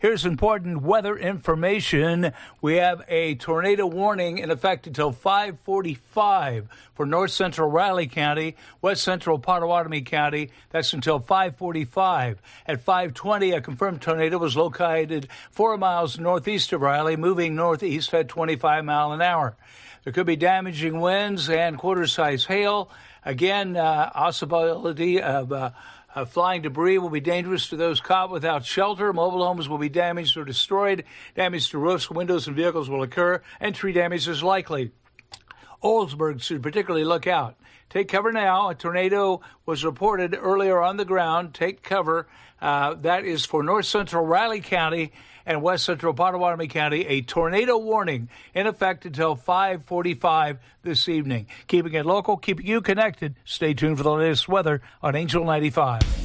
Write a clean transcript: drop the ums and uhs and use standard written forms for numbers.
Here's important weather information. We have a tornado warning in effect until 5:45 for north central Riley County, west central Potawatomi County. That's until 5:45. At 5:20, a confirmed tornado was located 4 miles northeast of Riley, moving northeast at 25 miles an hour. There could be damaging winds and quarter-size hail. Again, possibility of flying debris will be dangerous to those caught without shelter. Mobile homes will be damaged or destroyed. Damage to roofs, windows, and vehicles will occur, and tree damage is likely. Oldsburg should particularly look out. Take cover now. A tornado was reported earlier on the ground. Take cover. That is for north central Riley County and west central Potawatomi County. A tornado warning in effect until 5:45 this evening. Keeping it local, keeping you connected. Stay tuned for the latest weather on Angel 95.